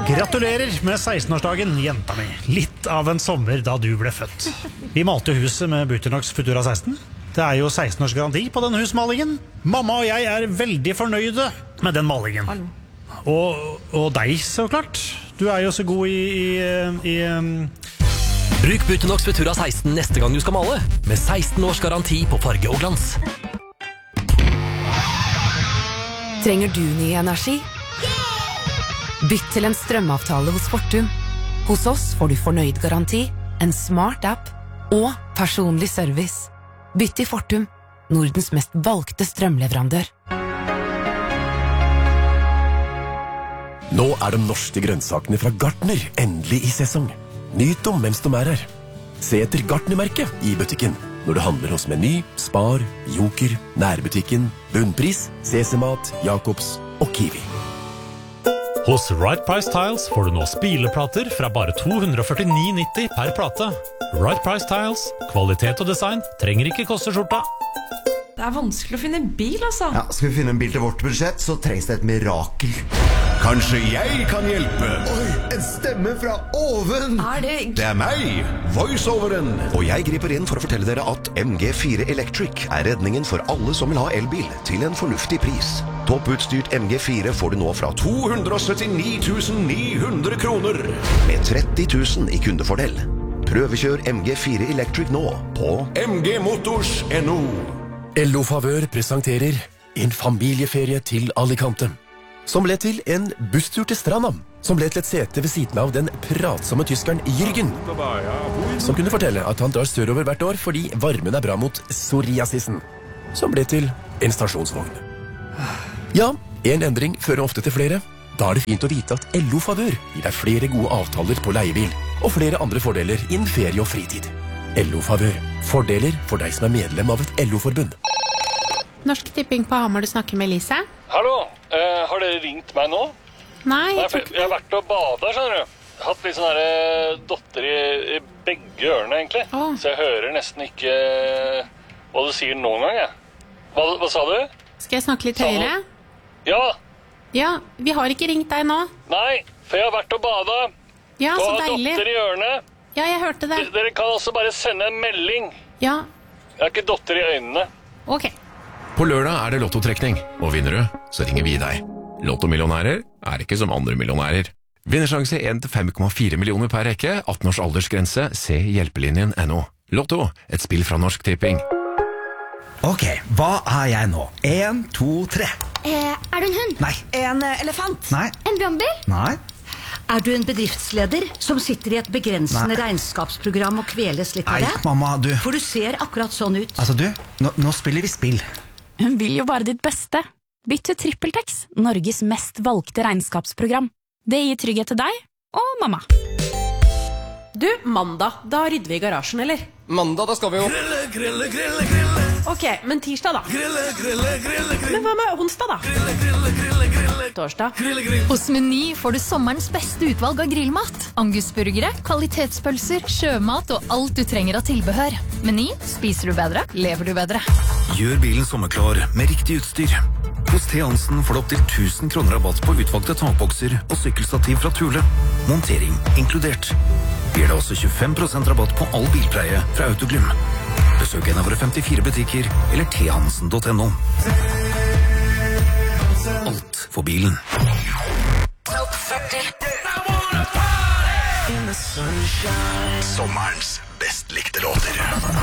Gratulerer med 16-årsdagen, jenta mi. Litt av en sommer da du ble født. Vi malte huset med Buternox Futura 16. Det jo 16 års garanti på denne husmalingen. Mamma og jeg veldig fornøyde med den malingen. Og deg, så klart. Du jo så god i Bruk Buternox Futura 16 neste gang du skal male, med 16 års garanti på farge og glans. Trenger du ny energi? Bytt til en strømavtale hos Fortum. Hos oss får du fornøyd garanti, en smart app og personlig service. Bytt til Fortum, Nordens mest valgte strømleverandør. Nå de norske grønnsakene fra Gartner endelig i sesong. Nyt dem mens de her. Se etter Gartner-merket i butikken når du handler hos Meny, Spar, Joker, Nærbutikken, Bunnpris, CC-mat, Jacobs og Kiwi. Hos Right Price Tiles får du nå spileplater fra bare 249,90 per plate. Right Price Tiles, kvalitet og design trenger ikke koste skjorta. Det vanskelig å finne en bil, altså. Ja, skal vi finne en bil til vårt budsjett, så trengs det et mirakel. Kanskje jeg kan hjelpe? Oi, en stemme fra oven! Det meg, voiceoveren. Og jeg griper inn for å fortelle dere at MG4 Electric redningen for alle som vil ha elbil til en fornuftig pris. Topputstyrt MG4 får du nå fra 279 900 kroner. med 30 000 i kundefordel. Prøvekjør MG4 Electric nå på mgmotors.no. LO Favør presenterer en familieferie til Alicante, som ble til en busstur til stranda, som ble til et sete ved siden av den pratsomme tyskeren Jürgen, som kunne fortelle at han drar sørover hvert år fordi varmen bra mot psoriasisen, som ble til en stasjonsvogn. Ja, en endring fører ofte til flere. Da det fint å vite at LO Favør gir deg flere gode avtaler på leiebil, og flere andre fordeler innen ferie og fritid. LO Favør. Fordeler for deg som medlem av et LO-forbund. Norsk Tipping på Hamar, du snakker med Elise. Hallo, har dere ringt meg nå? Nei, jeg tror ikke det. Jeg har vært og badet, skjønner du. Jeg har hatt litt sånn her dotter i begge ørene, egentlig. Så jeg hører nesten ikke hva du sier noen gang, jeg. Hva sa du? Skal jeg snakke litt høyere? Ja. Ja, vi har ikke ringt deg nå. Nei, for jeg har vært og badet. Ja, så deilig. Og har dotter i ørene. Ja, jeg hørte det. Dere kan også bare sende en melding. Ja. Jeg har ikke dotter i øynene. Ok. På lørdag det lottotrekning, og vinner du, så ringer vi deg. Lottomillionærer ikke som andre millionærer. Vinnersjanse 1 til 5,4 millioner per rekke, 18 års aldersgrense, se hjelpelinjen.no. Lotto, et spill fra Norsk Tipping. Ok, hva jeg nå? 1, 2, 3. Du en hund? Nei. En elefant? Nei. En brannbil? Nei. Du en bedriftsleder som sitter i et begrensende regnskapsprogram og kveles litt av det? Nei, mamma, du. For du ser akkurat sånn ut. Altså, du, nå spiller vi spill. Hun vil jo bare ditt beste. Bytt til TrippelTex, Norges mest valgte regnskapsprogram. Det gir trygghet til deg og mamma. Du, mandag, da rydder vi i garasjen, eller? Mandag, da skal vi jo Grille. Ok, men tirsdag da? Grille. Men hva med onsdag da? Torsdag. Hos Meny får du sommerens beste utvalg av grillmat. Angusburgere, kvalitetspølser, sjømat og alt du trenger av tilbehør. Meny, spiser du bedre, lever du bedre. Gjør bilen sommerklar med riktig utstyr. Hos T. Hansen får du opp til 1000 kroner rabatt på utvalgte takbokser og sykkelstativ fra Thule. Montering inkludert. Vi gir deg også 25% rabatt på all bilpleie fra Autoglym. Besøk en av våre 54 butikker eller thansen.no. Alt for bilen. Sommerens best likte låter.